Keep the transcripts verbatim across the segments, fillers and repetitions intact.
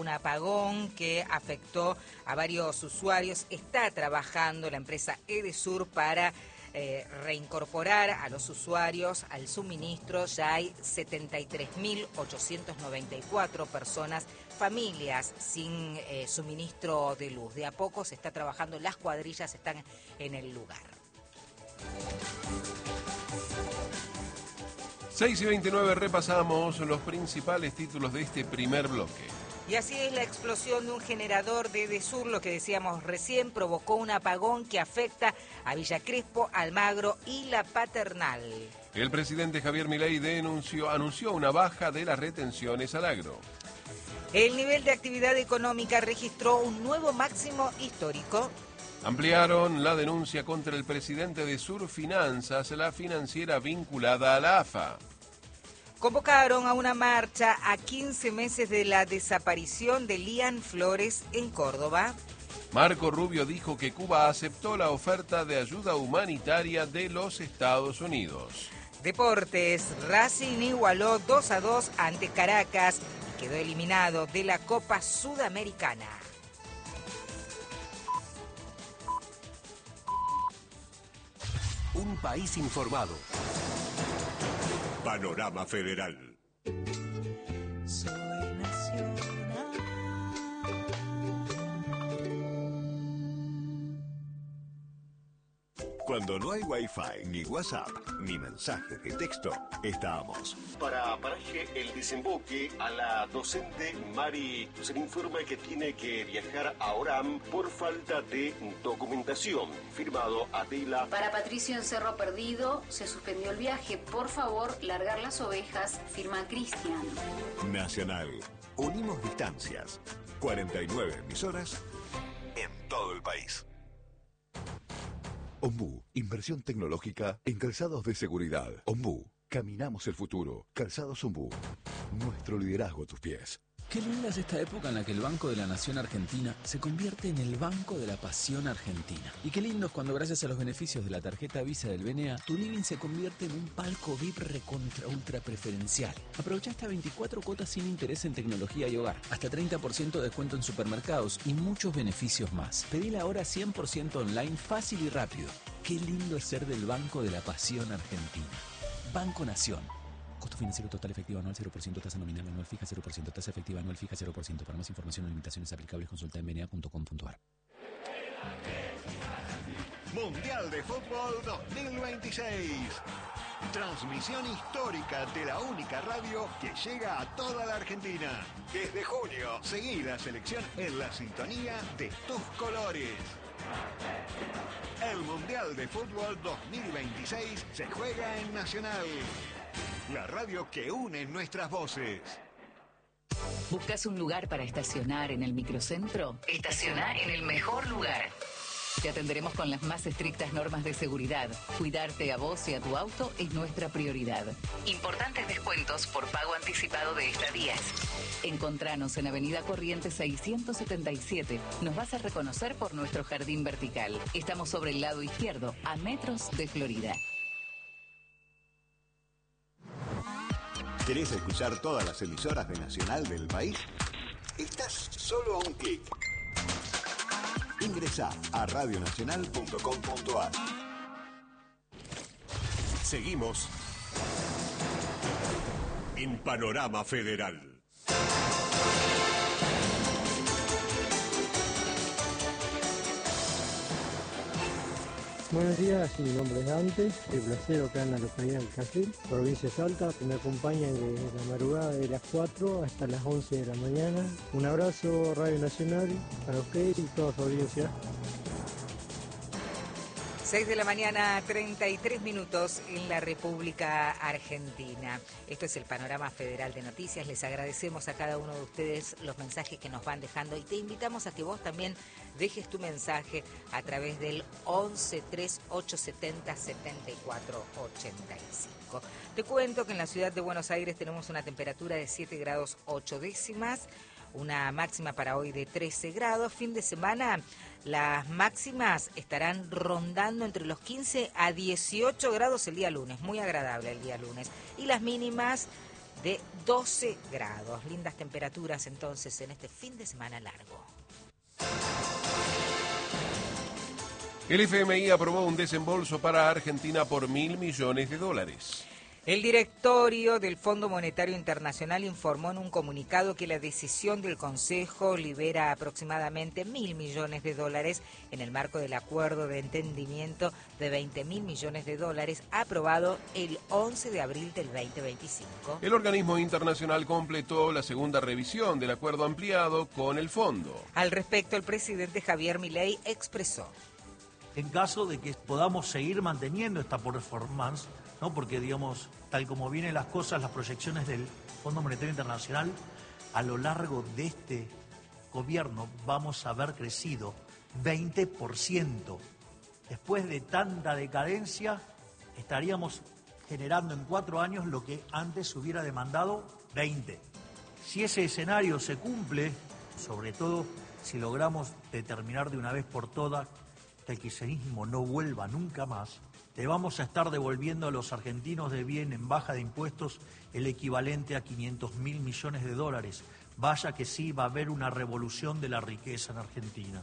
un apagón que afectó a varios usuarios. Está trabajando la empresa Edesur para eh, reincorporar a los usuarios al suministro. Ya hay setenta y tres mil ochocientas noventa y cuatro personas, familias sin eh, suministro de luz. De a poco se está trabajando, las cuadrillas están en el lugar. seis y veintinueve, repasamos los principales títulos de este primer bloque. Y así es, la explosión de un generador de Edesur, lo que decíamos recién, provocó un apagón que afecta a Villa Crespo, Almagro y La Paternal. El presidente Javier Milei denunció, anunció una baja de las retenciones al agro. El nivel de actividad económica registró un nuevo máximo histórico. Ampliaron la denuncia contra el presidente de Surfinanzas, la financiera vinculada a la A F A. Convocaron a una marcha a quince meses de la desaparición de Lian Flores en Córdoba. Marco Rubio dijo que Cuba aceptó la oferta de ayuda humanitaria de los Estados Unidos. Deportes, Racing igualó dos a dos ante Caracas y quedó eliminado de la Copa Sudamericana. Un país informado. Panorama Federal. Soy nacional. Cuando no hay Wi-Fi, ni WhatsApp, ni mensajes de texto, estamos. Para Paraje El Desemboque, a la docente Mari se le informa que tiene que viajar a Orán por falta de documentación. Firmado Adela. Para Patricio en Cerro Perdido, se suspendió el viaje. Por favor, largar las ovejas. Firma Cristian. Nacional. Unimos distancias. cuarenta y nueve emisoras en todo el país. Ombú, inversión tecnológica en calzados de seguridad. Ombú, caminamos el futuro. Calzados Ombú, nuestro liderazgo a tus pies. Qué linda es esta época en la que el Banco de la Nación Argentina se convierte en el Banco de la Pasión Argentina. Y qué lindo es cuando, gracias a los beneficios de la tarjeta Visa del B N A, tu living se convierte en un palco V I P recontra ultra preferencial. Aprovecha hasta veinticuatro cuotas sin interés en tecnología y hogar, hasta treinta por ciento de descuento en supermercados y muchos beneficios más. Pedila ahora cien por ciento online, fácil y rápido. Qué lindo es ser del Banco de la Pasión Argentina. Banco Nación. Costo financiero total efectivo anual cero por ciento, tasa nominal anual fija cero por ciento, tasa efectiva anual fija cero por ciento. Para más información o limitaciones aplicables, consulta en b n a punto com punto a r. Mundial de Fútbol dos mil veintiséis. Transmisión histórica de la única radio que llega a toda la Argentina. Desde junio, seguí la selección en la sintonía de tus colores. El Mundial de Fútbol dos mil veintiséis se juega en Nacional. La radio que une nuestras voces. ¿Buscas un lugar para estacionar en el microcentro? Estaciona en el mejor lugar. Te atenderemos con las más estrictas normas de seguridad. Cuidarte a vos y a tu auto es nuestra prioridad. Importantes descuentos por pago anticipado de estadías. Encontranos en Avenida Corrientes seiscientos setenta y siete. Nos vas a reconocer por nuestro jardín vertical. Estamos sobre el lado izquierdo, a metros de Florida. ¿Querés escuchar todas las emisoras de Nacional del país? Estás solo a un clic. Ingresá a radio nacional punto com punto a r. Seguimos en Panorama Federal. Buenos días, mi nombre es Dante, el placero acá en la localidad del Casil, provincia de Salta, que me acompañan desde la madrugada de las cuatro hasta las once de la mañana. Un abrazo, Radio Nacional, para usted y toda su audiencia. seis de la mañana, treinta y tres minutos en la República Argentina. Esto es el Panorama Federal de Noticias. Les agradecemos a cada uno de ustedes los mensajes que nos van dejando y te invitamos a que vos también dejes tu mensaje a través del once, tres, ocho setenta, setenta y cuatro ochenta y cinco. Te cuento que en la ciudad de Buenos Aires tenemos una temperatura de siete grados ocho décimas, una máxima para hoy de trece grados. Fin de semana las máximas estarán rondando entre los quince a dieciocho grados el día lunes, muy agradable el día lunes. Y las mínimas de doce grados. Lindas temperaturas entonces en este fin de semana largo. El F M I aprobó un desembolso para Argentina por mil millones de dólares. El directorio del Fondo Monetario Internacional informó en un comunicado que la decisión del Consejo libera aproximadamente mil millones de dólares en el marco del acuerdo de entendimiento de veinte mil millones de dólares aprobado el once de abril del veinte veinticinco. El organismo internacional completó la segunda revisión del acuerdo ampliado con el fondo. Al respecto, el presidente Javier Milei expresó: en caso de que podamos seguir manteniendo esta performance, ¿no? Porque, digamos, tal como vienen las cosas, las proyecciones del Fondo Monetario Internacional, a lo largo de este gobierno vamos a haber crecido veinte por ciento. Después de tanta decadencia, estaríamos generando en cuatro años lo que antes hubiera demandado veinte. Si ese escenario se cumple, sobre todo si logramos determinar de una vez por todas que el kirchnerismo no vuelva nunca más, le vamos a estar devolviendo a los argentinos de bien en baja de impuestos el equivalente a quinientos mil millones de dólares. Vaya que sí, va a haber una revolución de la riqueza en Argentina.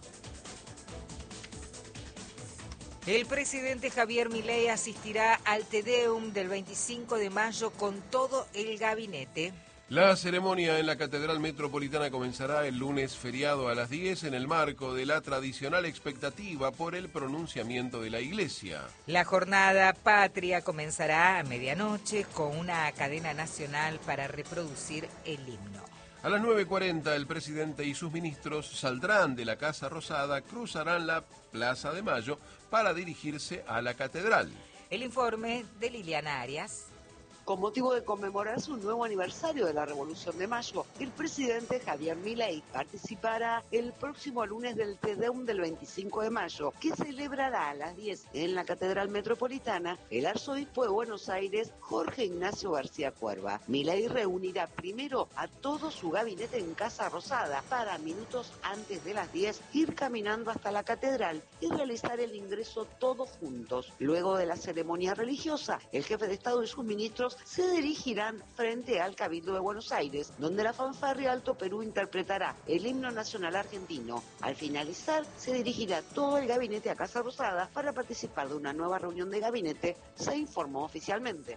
El presidente Javier Milei asistirá al Te Deum del veinticinco de mayo con todo el gabinete. La ceremonia en la Catedral Metropolitana comenzará el lunes feriado a las diez en el marco de la tradicional expectativa por el pronunciamiento de la Iglesia. La jornada patria comenzará a medianoche con una cadena nacional para reproducir el himno. A las nueve cuarenta el presidente y sus ministros saldrán de la Casa Rosada, cruzarán la Plaza de Mayo para dirigirse a la Catedral. El informe de Liliana Arias. Con motivo de conmemorarse un nuevo aniversario de la Revolución de Mayo, el presidente Javier Milei participará el próximo lunes del Te Deum del veinticinco de mayo, que celebrará a las diez en la Catedral Metropolitana el arzobispo de Buenos Aires, Jorge Ignacio García Cuerva. Milei reunirá primero a todo su gabinete en Casa Rosada para minutos antes de las diez ir caminando hasta la catedral y realizar el ingreso todos juntos. Luego de la ceremonia religiosa, el jefe de Estado y sus ministros se dirigirán frente al Cabildo de Buenos Aires, donde la fanfarria Alto Perú interpretará el himno nacional argentino. Al finalizar, se dirigirá todo el gabinete a Casa Rosada para participar de una nueva reunión de gabinete, se informó oficialmente.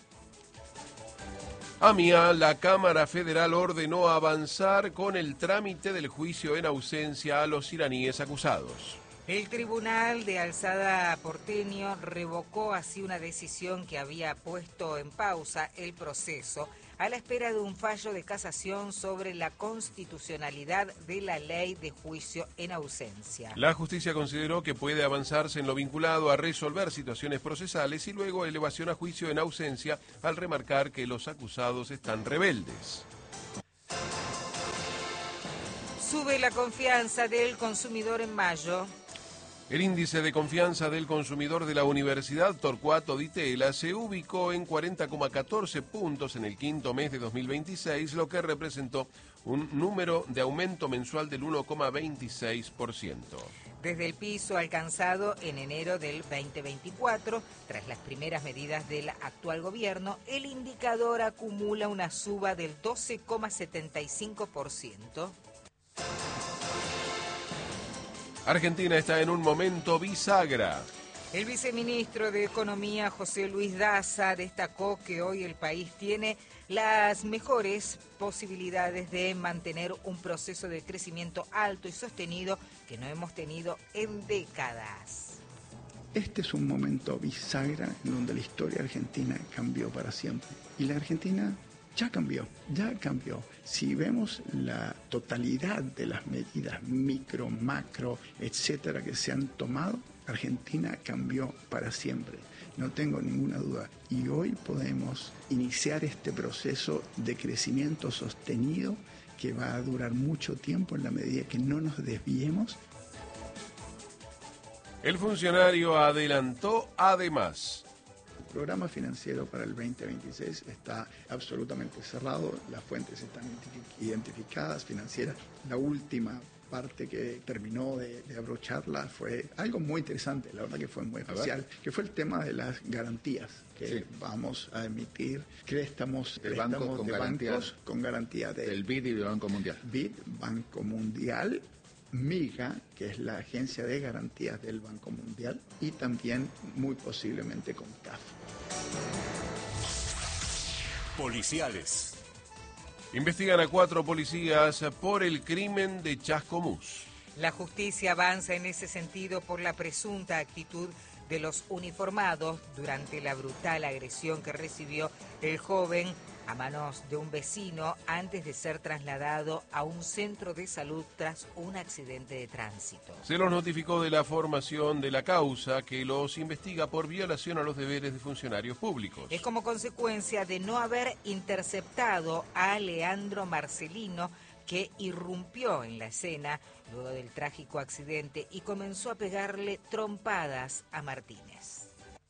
AMIA, la Cámara Federal ordenó avanzar con el trámite del juicio en ausencia a los iraníes acusados. El Tribunal de Alzada porteño revocó así una decisión que había puesto en pausa el proceso a la espera de un fallo de casación sobre la constitucionalidad de la ley de juicio en ausencia. La justicia consideró que puede avanzarse en lo vinculado a resolver situaciones procesales y luego elevación a juicio en ausencia al remarcar que los acusados están rebeldes. Sube la confianza del consumidor en mayo. El índice de confianza del consumidor de la Universidad Torcuato Di Tella se ubicó en cuarenta coma catorce puntos en el quinto mes de dos mil veintiséis, lo que representó un número de aumento mensual del uno coma veintiséis por ciento. Desde el piso alcanzado en enero del veinte veinticuatro, tras las primeras medidas del actual gobierno, el indicador acumula una suba del doce coma setenta y cinco por ciento. Argentina está en un momento bisagra. El viceministro de Economía, José Luis Daza, destacó que hoy el país tiene las mejores posibilidades de mantener un proceso de crecimiento alto y sostenido que no hemos tenido en décadas. Este es un momento bisagra en donde la historia argentina cambió para siempre. Y la Argentina ya cambió, ya cambió. Si vemos la totalidad de las medidas micro, macro, etcétera, que se han tomado, Argentina cambió para siempre. No tengo ninguna duda. Y hoy podemos iniciar este proceso de crecimiento sostenido que va a durar mucho tiempo en la medida que no nos desviemos. El funcionario adelantó además: el programa financiero para el veinte veintiséis está absolutamente cerrado, las fuentes están identificadas financieras. La última parte que terminó de, de abrocharla fue algo muy interesante, la verdad que fue muy especial, que fue el tema de las garantías, que sí. vamos a emitir préstamos, el préstamos banco con de garantía, bancos con garantía de, del B I D y del Banco Mundial. B I D, Banco Mundial, MIGA, que es la agencia de garantías del Banco Mundial, y también muy posiblemente con C A F. Policiales. Investigan a cuatro policías por el crimen de Chascomús. La justicia avanza en ese sentido por la presunta actitud de los uniformados durante la brutal agresión que recibió el joven a manos de un vecino antes de ser trasladado a un centro de salud tras un accidente de tránsito. Se los notificó de la formación de la causa que los investiga por violación a los deberes de funcionarios públicos. Es como consecuencia de no haber interceptado a Leandro Marcelino, que irrumpió en la escena luego del trágico accidente y comenzó a pegarle trompadas a Martínez.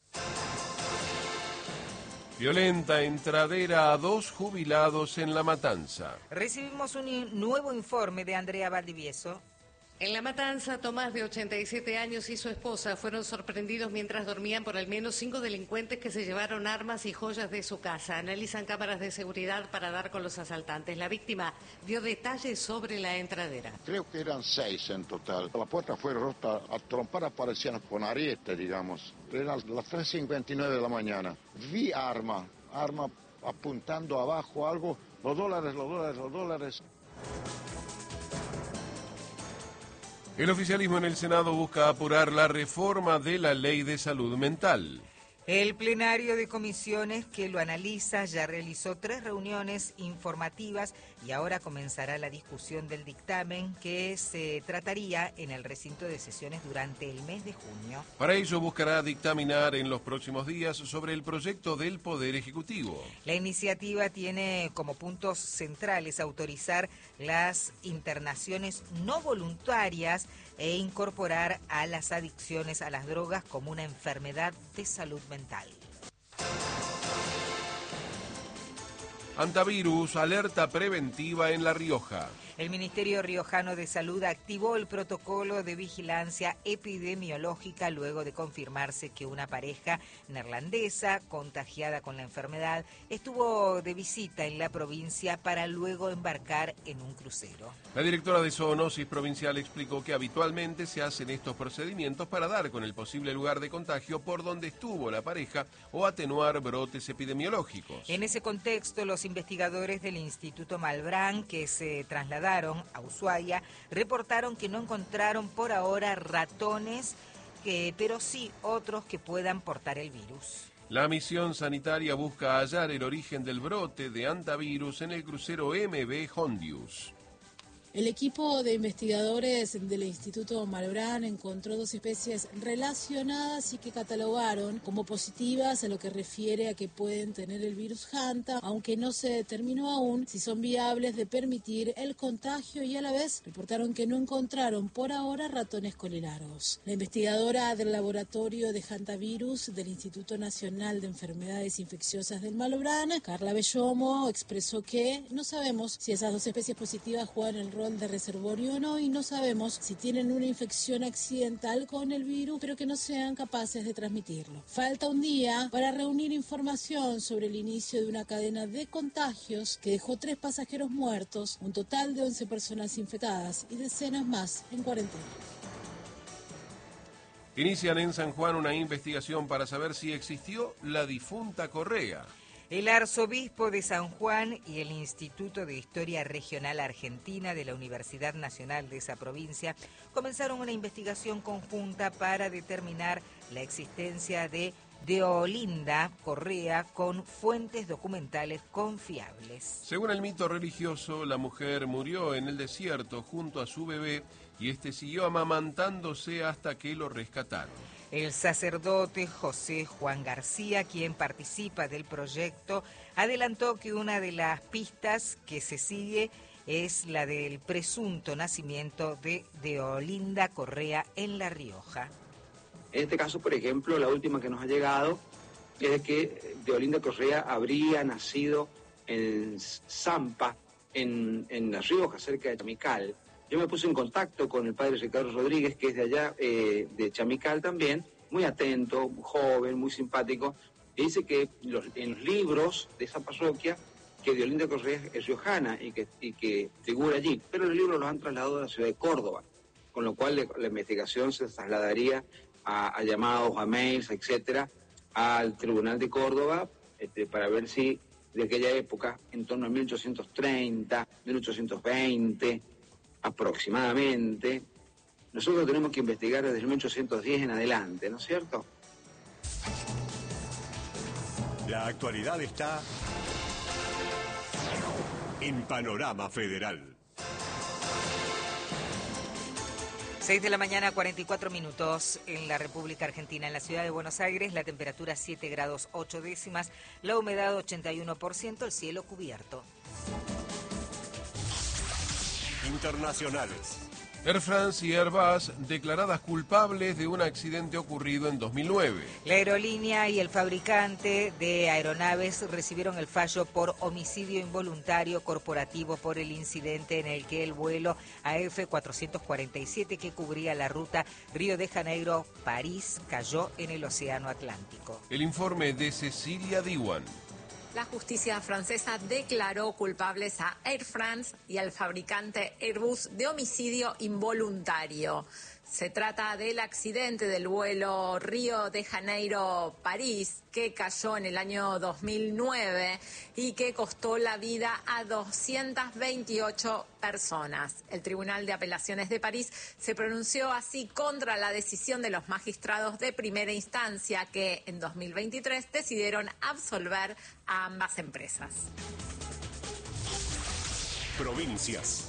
Violenta entradera a dos jubilados en La Matanza. Recibimos un nuevo informe de Andrea Valdivieso. En La Matanza, Tomás, de ochenta y siete años, y su esposa fueron sorprendidos mientras dormían por al menos cinco delincuentes que se llevaron armas y joyas de su casa. Analizan cámaras de seguridad para dar con los asaltantes. La víctima dio detalles sobre la entradera. Creo que eran seis en total. La puerta fue rota, a trompadas parecían con ariete, digamos. Eran las tres cincuenta y nueve de la mañana. Vi arma, arma apuntando abajo algo. Los dólares, los dólares, los dólares. El oficialismo en el Senado busca apurar la reforma de la Ley de Salud Mental. El plenario de comisiones que lo analiza ya realizó tres reuniones informativas y ahora comenzará la discusión del dictamen que se trataría en el recinto de sesiones durante el mes de junio. Para ello buscará dictaminar en los próximos días sobre el proyecto del Poder Ejecutivo. La iniciativa tiene como puntos centrales autorizar las internaciones no voluntarias e incorporar a las adicciones a las drogas como una enfermedad de salud mental. Antivirus, alerta preventiva en La Rioja. El Ministerio Riojano de Salud activó el protocolo de vigilancia epidemiológica luego de confirmarse que una pareja neerlandesa contagiada con la enfermedad estuvo de visita en la provincia para luego embarcar en un crucero. La directora de Zoonosis Provincial explicó que habitualmente se hacen estos procedimientos para dar con el posible lugar de contagio por donde estuvo la pareja o atenuar brotes epidemiológicos. En ese contexto, los investigadores del Instituto Malbrán, que se trasladaron a Ushuaia, reportaron que no encontraron por ahora ratones, que, pero sí otros que puedan portar el virus. La misión sanitaria busca hallar el origen del brote de antivirus en el crucero M V Hondius. El equipo de investigadores del Instituto Malbrán encontró dos especies relacionadas y que catalogaron como positivas a lo que refiere a que pueden tener el virus Hanta, aunque no se determinó aún si son viables de permitir el contagio, y a la vez reportaron que no encontraron por ahora ratones colelargos. La investigadora del laboratorio de hantavirus del Instituto Nacional de Enfermedades Infecciosas del Malbrán, Carla Bellomo, expresó que no sabemos si esas dos especies positivas juegan el rol de reservorio o no, y no sabemos si tienen una infección accidental con el virus, pero que no sean capaces de transmitirlo. Falta un día para reunir información sobre el inicio de una cadena de contagios que dejó tres pasajeros muertos, un total de once personas infectadas y decenas más en cuarentena. Inician en San Juan una investigación para saber si existió la difunta Correa. El arzobispo de San Juan y el Instituto de Historia Regional Argentina de la Universidad Nacional de esa provincia comenzaron una investigación conjunta para determinar la existencia de Deolinda Correa con fuentes documentales confiables. Según el mito religioso, la mujer murió en el desierto junto a su bebé y este siguió amamantándose hasta que lo rescataron. El sacerdote José Juan García, quien participa del proyecto, adelantó que una de las pistas que se sigue es la del presunto nacimiento de Deolinda Correa en La Rioja. En este caso, por ejemplo, la última que nos ha llegado es de que Deolinda Correa habría nacido en Zampa, en, en La Rioja, cerca de Chamical, Yo me puse en contacto con el padre Ricardo Rodríguez, que es de allá, eh, de Chamical también, muy atento, muy joven, muy simpático, y dice que los, en los libros de esa parroquia, que Diolinda Correa es riojana y que, y que figura allí, pero los libros los han trasladado a la ciudad de Córdoba, con lo cual le, la investigación se trasladaría a, a llamados, a mails, etcétera, al Tribunal de Córdoba, este, para ver si de aquella época, en torno a mil ochocientos treinta, mil ochocientos veinte, aproximadamente, nosotros tenemos que investigar desde mil ochocientos diez en adelante, ¿no es cierto? La actualidad está en Panorama Federal. seis de la mañana, cuarenta y cuatro minutos en la República Argentina. En la ciudad de Buenos Aires, la temperatura siete grados ocho décimas, la humedad ochenta y uno por ciento, el cielo cubierto. Internacionales. Air France y Airbus declaradas culpables de un accidente ocurrido en dos mil nueve. La aerolínea y el fabricante de aeronaves recibieron el fallo por homicidio involuntario corporativo por el incidente en el que el vuelo A F cuatrocientos cuarenta y siete que cubría la ruta Río de Janeiro-París cayó en el Océano Atlántico. El informe de Cecilia Diwan. La justicia francesa declaró culpables a Air France y al fabricante Airbus de homicidio involuntario. Se trata del accidente del vuelo Río de Janeiro-París que cayó en el año dos mil nueve y que costó la vida a doscientas veintiocho personas. El Tribunal de Apelaciones de París se pronunció así contra la decisión de los magistrados de primera instancia que en dos mil veintitrés decidieron absolver a ambas empresas. Provincias.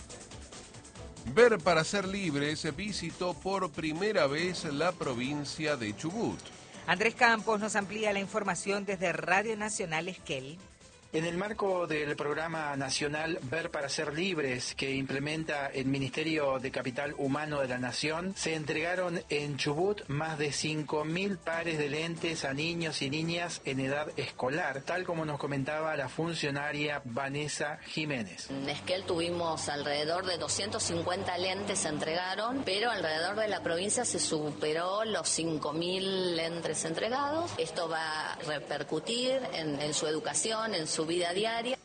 Ver para ser libres visitó por primera vez la provincia de Chubut. Andrés Campos nos amplía la información desde Radio Nacional Esquel. En el marco del programa nacional Ver para ser libres que implementa el Ministerio de Capital Humano de la Nación, se entregaron en Chubut más de cinco mil pares de lentes a niños y niñas en edad escolar, tal como nos comentaba la funcionaria Vanessa Jiménez. En Esquel tuvimos alrededor de doscientos cincuenta lentes se entregaron, pero alrededor de la provincia se superó los cinco mil lentes entregados. Esto va a repercutir en, en su educación, en su vida diaria.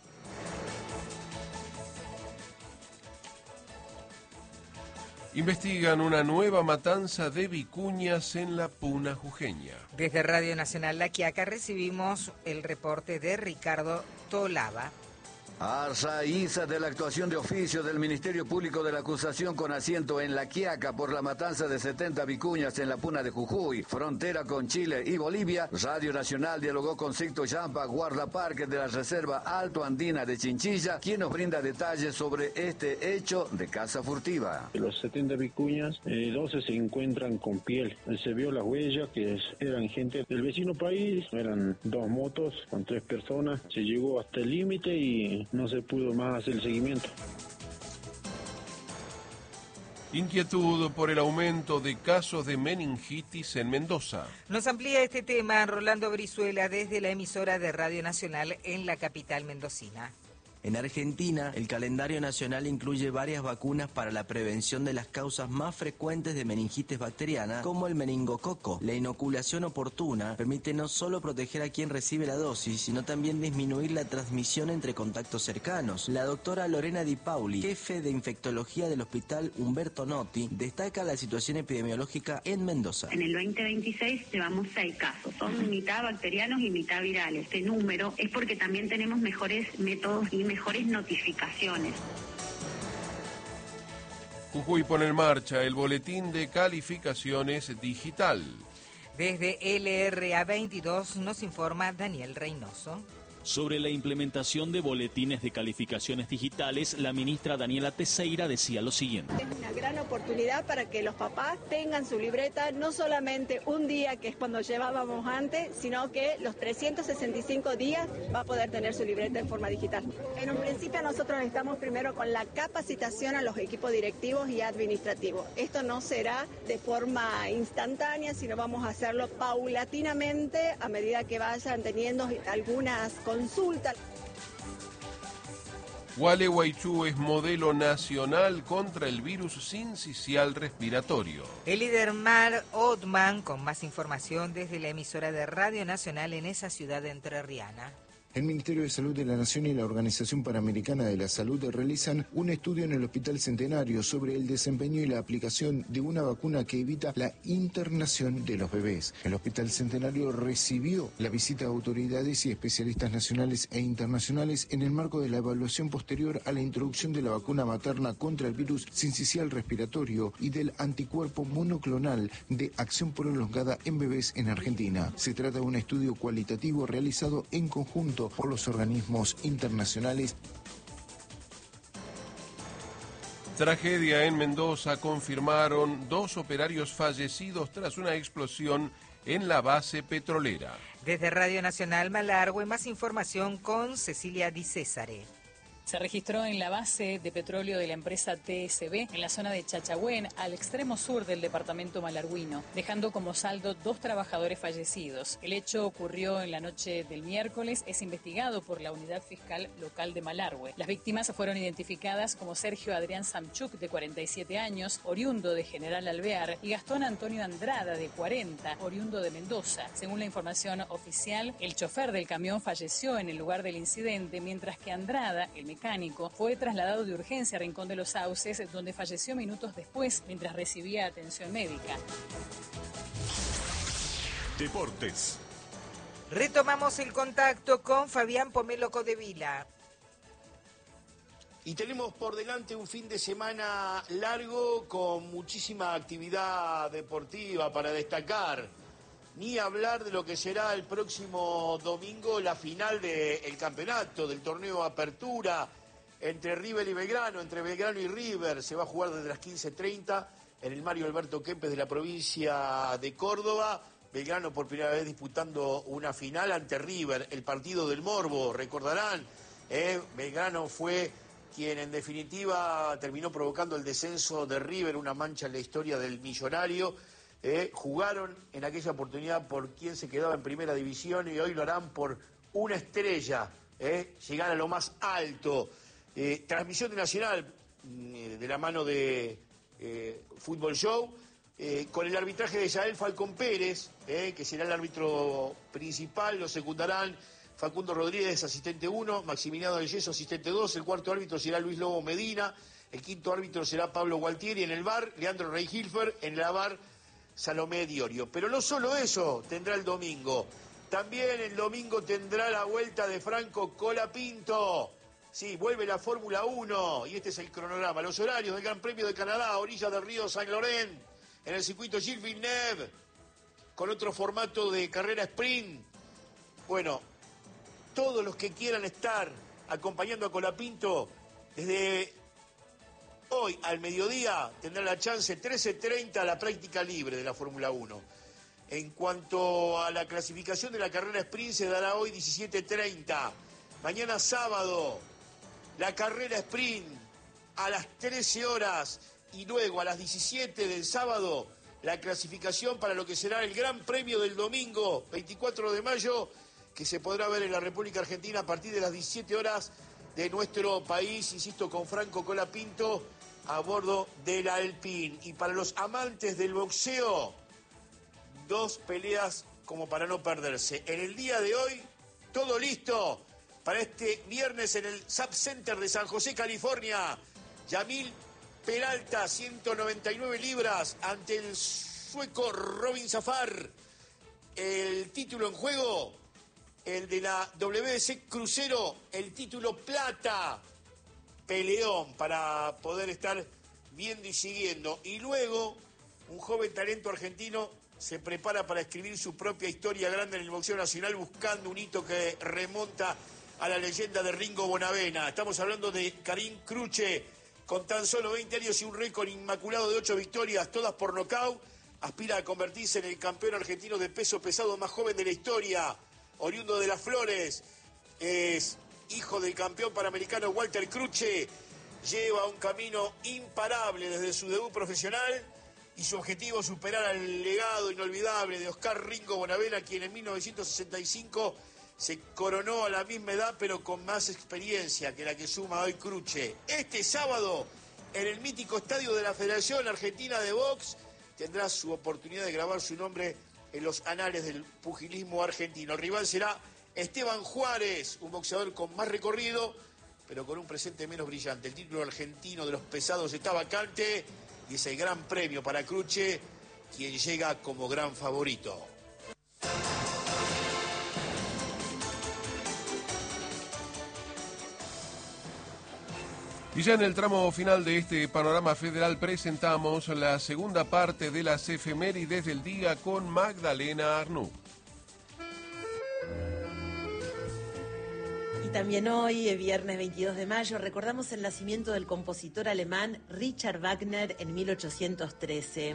Investigan una nueva matanza de vicuñas en la Puna jujeña. Desde Radio Nacional La Quiaca recibimos el reporte de Ricardo Tolava. A raíz de la actuación de oficio del Ministerio Público de la Acusación con asiento en La Quiaca por la matanza de setenta vicuñas en la Puna de Jujuy, frontera con Chile y Bolivia, Radio Nacional dialogó con Sicto Yampa, guardaparque de la Reserva Alto Andina de Chinchilla, quien nos brinda detalles sobre este hecho de caza furtiva. De los setenta vicuñas, eh, doce se encuentran con piel. Se vio las huellas que eran gente del vecino país, eran dos motos con tres personas. Se llegó hasta el límite y no se pudo más hacer el seguimiento. Inquietud por el aumento de casos de meningitis en Mendoza. Nos amplía este tema Rolando Brizuela desde la emisora de Radio Nacional en la capital mendocina. En Argentina, el calendario nacional incluye varias vacunas para la prevención de las causas más frecuentes de meningitis bacteriana, como el meningococo. La inoculación oportuna permite no solo proteger a quien recibe la dosis, sino también disminuir la transmisión entre contactos cercanos. La doctora Lorena Di Pauli, jefe de infectología del Hospital Humberto Notti, destaca la situación epidemiológica en Mendoza. En el veinte veintiséis llevamos seis casos, son mitad bacterianos y mitad virales. Este número es porque también tenemos mejores métodos y mejores notificaciones. Jujuy pone en marcha el boletín de calificaciones digital. Desde L R A veintidós nos informa Daniel Reynoso. Sobre la implementación de boletines de calificaciones digitales, la ministra Daniela Teixeira decía lo siguiente. Es una gran oportunidad para que los papás tengan su libreta, no solamente un día, que es cuando llevábamos antes, sino que los trescientos sesenta y cinco días va a poder tener su libreta en forma digital. En un principio nosotros estamos primero con la capacitación a los equipos directivos y administrativos. Esto no será de forma instantánea, sino vamos a hacerlo paulatinamente a medida que vayan teniendo algunas consulta. Gualeguaychú es modelo nacional contra el virus sincicial respiratorio. El líder Mar Othman con más información desde la emisora de Radio Nacional en esa ciudad entrerriana. El Ministerio de Salud de la Nación y la Organización Panamericana de la Salud realizan un estudio en el Hospital Centenario sobre el desempeño y la aplicación de una vacuna que evita la internación de los bebés. El Hospital Centenario recibió la visita de autoridades y especialistas nacionales e internacionales en el marco de la evaluación posterior a la introducción de la vacuna materna contra el virus sincicial respiratorio y del anticuerpo monoclonal de acción prolongada en bebés en Argentina. Se trata de un estudio cualitativo realizado en conjunto por los organismos internacionales. Tragedia en Mendoza, confirmaron dos operarios fallecidos tras una explosión en la base petrolera. Desde Radio Nacional Malargüe, más información con Cecilia Di Césare. Se registró en la base de petróleo de la empresa T S B, en la zona de Chachagüén, al extremo sur del departamento malargüino, dejando como saldo dos trabajadores fallecidos. El hecho ocurrió en la noche del miércoles, es investigado por la Unidad Fiscal Local de Malargüe. Las víctimas fueron identificadas como Sergio Adrián Samchuk, de cuarenta y siete años, oriundo de General Alvear, y Gastón Antonio Andrada, de cuarenta, oriundo de Mendoza. Según la información oficial, el chofer del camión falleció en el lugar del incidente, mientras que Andrada, el mecánico, fue trasladado de urgencia a Rincón de los Sauces, donde falleció minutos después mientras recibía atención médica. Deportes. Retomamos el contacto con Fabián Pomelo Codevila. Y tenemos por delante un fin de semana largo con muchísima actividad deportiva para destacar. Ni hablar de lo que será el próximo domingo la final del campeonato, del torneo Apertura, entre River y Belgrano, entre Belgrano y River. Se va a jugar desde las quince treinta en el Mario Alberto Kempes de la provincia de Córdoba. Belgrano por primera vez disputando una final ante River, el partido del morbo, recordarán. Eh, Belgrano fue quien en definitiva terminó provocando el descenso de River, una mancha en la historia del millonario. Eh, jugaron en aquella oportunidad por quien se quedaba en primera división y hoy lo harán por una estrella, eh, llegar a lo más alto. Eh, transmisión de Nacional eh, de la mano de eh, Fútbol Show, eh, con el arbitraje de Yael Falcón Pérez, eh, que será el árbitro principal. Lo secundarán Facundo Rodríguez, asistente uno, Maximiliano del Yeso, asistente dos, el cuarto árbitro será Luis Lobo Medina, el quinto árbitro será Pablo Gualtieri, en el V A R, Leandro Rey Hilfer, en la V A R, Salomé Diorio. Pero no solo eso tendrá el domingo, también el domingo tendrá la vuelta de Franco Colapinto. Sí, vuelve la Fórmula uno y este es el cronograma. Los horarios del Gran Premio de Canadá, a orillas del río Saint Laurent, en el circuito Gilles Villeneuve, con otro formato de carrera sprint. Bueno, todos los que quieran estar acompañando a Colapinto, desde hoy al mediodía tendrán la chance, trece treinta, la práctica libre de la Fórmula uno. En cuanto a la clasificación de la carrera sprint, se dará hoy diecisiete treinta. Mañana sábado, la carrera sprint a las trece horas y luego a las diecisiete del sábado, la clasificación para lo que será el Gran Premio del domingo, veinticuatro de mayo, que se podrá ver en la República Argentina a partir de las diecisiete horas de nuestro país, insisto, con Franco Colapinto a bordo del Alpine. Y para los amantes del boxeo, dos peleas como para no perderse. En el día de hoy, todo listo para este viernes en el Sub Center de San José, California. Yamil Peralta, ciento noventa y nueve libras, ante el sueco Robin Zafar. El título en juego, el de la W B C Crucero, el título plata. Peleón para poder estar viendo y siguiendo. Y luego, un joven talento argentino se prepara para escribir su propia historia grande en el boxeo nacional, buscando un hito que remonta a la leyenda de Ringo Bonavena. Estamos hablando de Karim Cruche, con tan solo veinte años y un récord inmaculado de ocho victorias, todas por nocaut. Aspira a convertirse en el campeón argentino de peso pesado más joven de la historia. Oriundo de Las Flores, es hijo del campeón panamericano Walter Cruche. Lleva un camino imparable desde su debut profesional y su objetivo es superar al legado inolvidable de Oscar Ringo Bonavena, quien en mil novecientos sesenta y cinco se coronó a la misma edad pero con más experiencia que la que suma hoy Cruce. Este sábado, en el mítico estadio de la Federación Argentina de Box, tendrá su oportunidad de grabar su nombre en los anales del pugilismo argentino. El rival será Esteban Juárez, un boxeador con más recorrido, pero con un presente menos brillante. El título argentino de los pesados está vacante y es el gran premio para Cruce, quien llega como gran favorito. Y ya en el tramo final de este panorama federal presentamos la segunda parte de las efemérides del día con Magdalena Arnoux. Y también hoy, viernes veintidós de mayo, recordamos el nacimiento del compositor alemán Richard Wagner en mil ochocientos trece.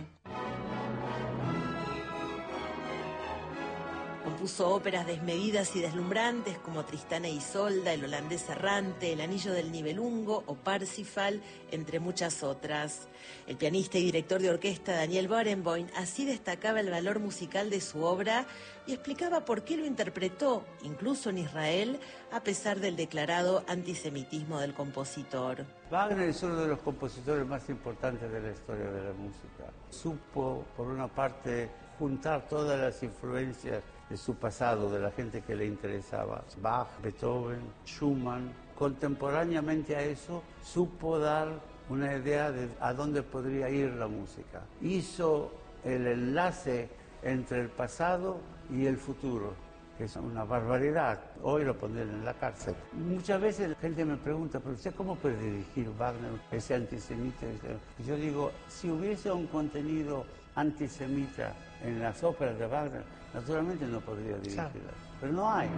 Compuso óperas desmedidas y deslumbrantes como Tristana e Isolda, El holandés errante, El anillo del Nibelungo o Parsifal, entre muchas otras. El pianista y director de orquesta Daniel Barenboim así destacaba el valor musical de su obra y explicaba por qué lo interpretó, incluso en Israel, a pesar del declarado antisemitismo del compositor. Wagner es uno de los compositores más importantes de la historia de la música. Supo, por una parte, juntar todas las influencias de su pasado, de la gente que le interesaba. Bach, Beethoven, Schumann. Contemporáneamente a eso, supo dar una idea de a dónde podría ir la música. Hizo el enlace entre el pasado y el futuro, que es una barbaridad. Hoy lo pondrían en la cárcel. Muchas veces la gente me pregunta, pero ¿usted cómo puede dirigir Wagner, ese antisemita? Y yo digo, si hubiese un contenido antisemita en las óperas de Wagner, naturalmente no podría dirigirlas, pero no hay.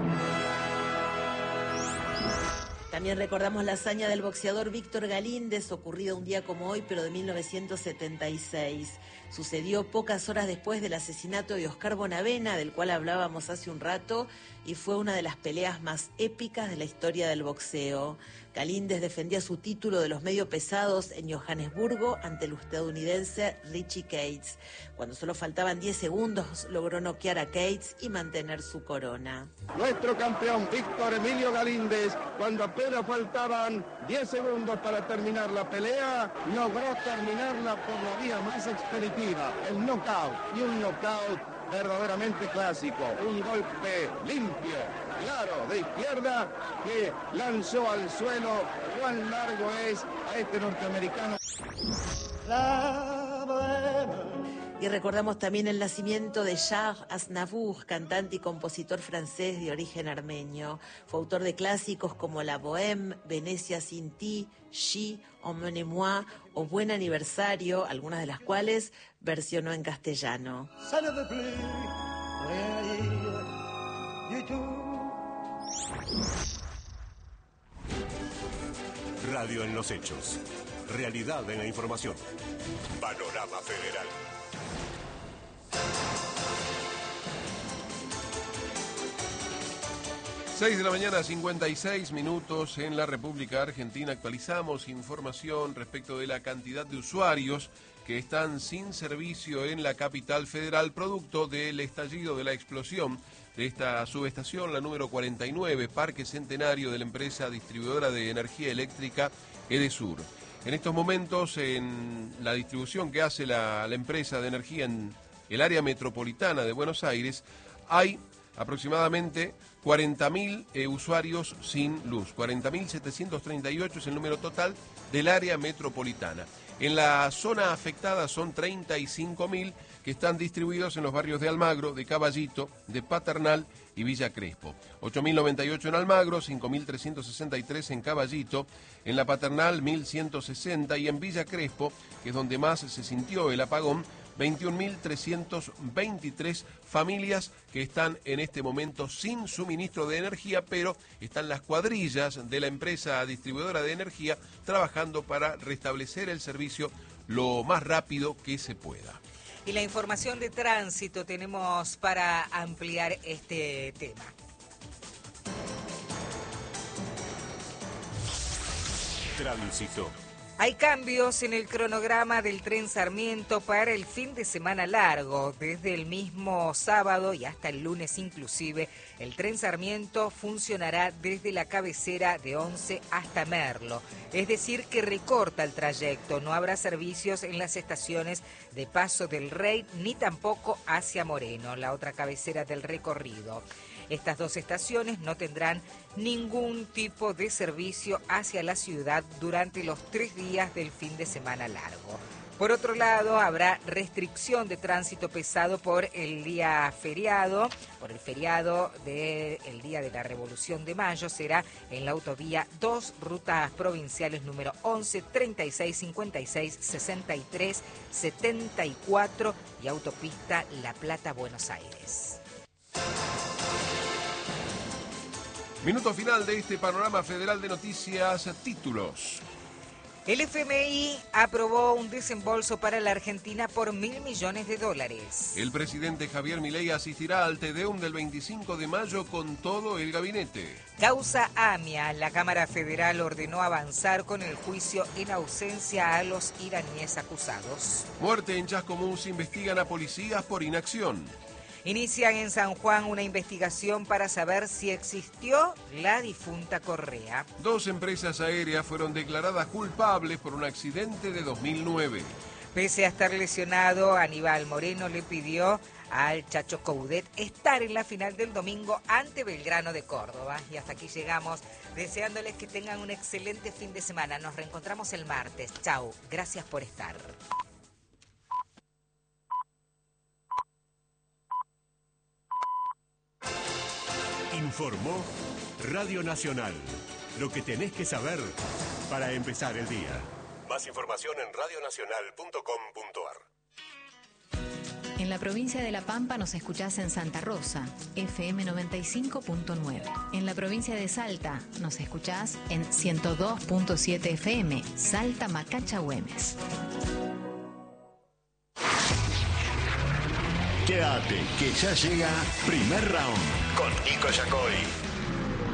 También recordamos la hazaña del boxeador Víctor Galíndez, ocurrida un día como hoy, pero de mil novecientos setenta y seis. Sucedió pocas horas después del asesinato de Oscar Bonavena, del cual hablábamos hace un rato, y fue una de las peleas más épicas de la historia del boxeo. Galíndez defendía su título de los medio pesados en Johannesburgo ante el estadounidense Richie Cates. Cuando solo faltaban diez segundos, logró noquear a Cates y mantener su corona. Nuestro campeón Víctor Emilio Galíndez, cuando apenas faltaban diez segundos para terminar la pelea, logró terminarla por la vía más expeditiva, el knockout, y un knockout verdaderamente clásico, un golpe limpio, claro, de izquierda, que lanzó al suelo. Cuán largo es a este norteamericano. Y recordamos también el nacimiento de Charles Aznavour, cantante y compositor francés de origen armenio. Fue autor de clásicos como La Bohème, Venecia sin ti, Chi, Emmenez-moi o Buen Aniversario, algunas de las cuales versionó en castellano. Radio en los hechos. Realidad en la información. Panorama Federal. seis de la mañana, cincuenta y seis minutos en la República Argentina. Actualizamos información respecto de la cantidad de usuarios que están sin servicio en la capital federal, producto del estallido de la explosión de esta subestación, la número cuarenta y nueve, Parque Centenario de la empresa distribuidora de energía eléctrica Edesur. En estos momentos, en la distribución que hace la, la empresa de energía en el área metropolitana de Buenos Aires, hay aproximadamente cuarenta mil eh, usuarios sin luz. cuarenta mil setecientos treinta y ocho es el número total del área metropolitana. En la zona afectada son treinta y cinco mil que están distribuidos en los barrios de Almagro, de Caballito, de Paternal y Villa Crespo. ocho mil noventa y ocho en Almagro, cinco mil trescientos sesenta y tres en Caballito, en la Paternal mil ciento sesenta y en Villa Crespo, que es donde más se sintió el apagón, veintiún mil trescientos veintitrés familias que están en este momento sin suministro de energía, pero están las cuadrillas de la empresa distribuidora de energía trabajando para restablecer el servicio lo más rápido que se pueda. Y la información de tránsito tenemos para ampliar este tema. Tránsito. Hay cambios en el cronograma del tren Sarmiento para el fin de semana largo. Desde el mismo sábado y hasta el lunes inclusive, el tren Sarmiento funcionará desde la cabecera de Once hasta Merlo. Es decir, que recorta el trayecto. No habrá servicios en las estaciones de Paso del Rey ni tampoco hacia Moreno, la otra cabecera del recorrido. Estas dos estaciones no tendrán ningún tipo de servicio hacia la ciudad durante los tres días del fin de semana largo. Por otro lado, habrá restricción de tránsito pesado por el día feriado, por el feriado del Día de la Revolución de Mayo. Será en la autovía dos, rutas provinciales número once, treinta y seis, cincuenta y seis, sesenta y tres, setenta y cuatro y autopista La Plata-Buenos Aires. Minuto final de este panorama federal de noticias, títulos. El F M I aprobó un desembolso para la Argentina por mil millones de dólares. El presidente Javier Milei asistirá al Tedeum del veinticinco de mayo con todo el gabinete. Causa AMIA. La Cámara Federal ordenó avanzar con el juicio en ausencia a los iraníes acusados. Muerte en Chascomús, investigan a policías por inacción. Inician en San Juan una investigación para saber si existió la difunta Correa. Dos empresas aéreas fueron declaradas culpables por un accidente de dos mil nueve. Pese a estar lesionado, Aníbal Moreno le pidió al Chacho Coudet estar en la final del domingo ante Belgrano de Córdoba. Y hasta aquí llegamos, deseándoles que tengan un excelente fin de semana. Nos reencontramos el martes. Chau, gracias por estar. Informó Radio Nacional. Lo que tenés que saber para empezar el día. Más información en radio nacional punto com punto ar. En la provincia de La Pampa nos escuchás en Santa Rosa, F M noventa y cinco punto nueve. En la provincia de Salta nos escuchás en ciento dos punto siete F M, Salta Macacha Güemes. Quédate, que ya llega Primer Round con Nico Yacoy.